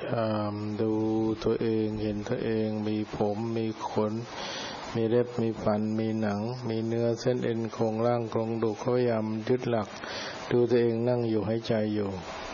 ดูตัวเองเห็นตัวเองมีผมมีขนมีเล็บมีฟันมีหนังมีเนื้อเส้นเอ็นโครงร่างโครงดุเขาพยายามยึดหลักดูตัวเองนั่งอยู่หายใจอยู่